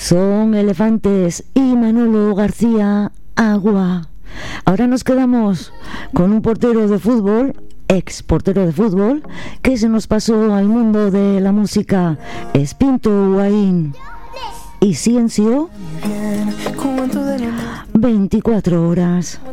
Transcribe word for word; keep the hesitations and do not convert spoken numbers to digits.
Son Elefantes y Manolo García, Agua. Ahora nos quedamos con un portero de fútbol, ex portero de fútbol, que se nos pasó al mundo de la música, Espinto Huaín. Y Ciencio, veinticuatro horas.